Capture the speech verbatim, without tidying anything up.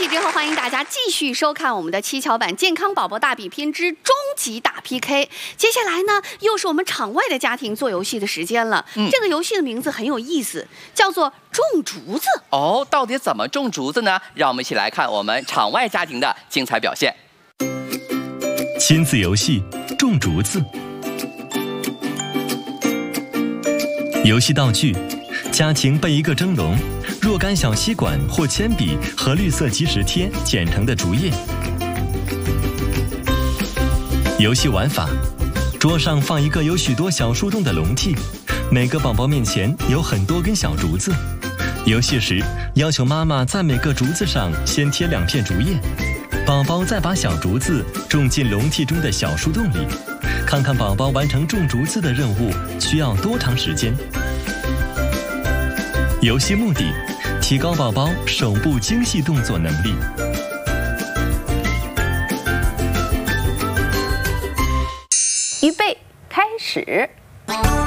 息之后，欢迎大家继续收看我们的七巧板健康宝宝大比拼之终极大 P K。接下来呢，又是我们场外的家庭做游戏的时间了。嗯、这个游戏的名字很有意思，叫做种竹子。 哦，到底怎么种竹子呢？让我们一起来看我们场外家庭的精彩表现。 亲子游戏种竹子。游戏道具：家庭备一个蒸笼，若干小吸管或铅笔和绿色即食贴剪成的竹叶。游戏玩法：桌上放一个有许多小树洞的笼屉，每个宝宝面前有很多根小竹子。游戏时要求妈妈在每个竹子上先贴两片竹叶，宝宝再把小竹子种进笼屉中的小树洞里，看看宝宝完成种竹子的任务需要多长时间。游戏目的：提高宝宝手部精细动作能力。 预备，开始。